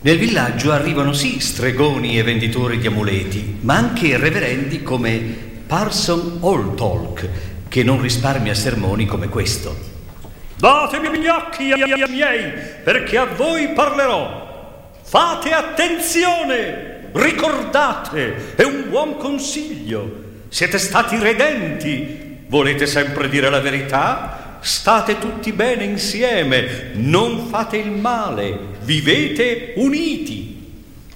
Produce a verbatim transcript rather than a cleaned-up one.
Nel villaggio arrivano sì stregoni e venditori di amuleti, ma anche reverendi come Parson Alltalk, che non risparmia sermoni come questo. Datemi gli occhi ai miei, perché a voi parlerò. Fate attenzione, ricordate, è un buon consiglio. Siete stati redenti, volete sempre dire la verità? State tutti bene insieme, non fate il male, vivete uniti.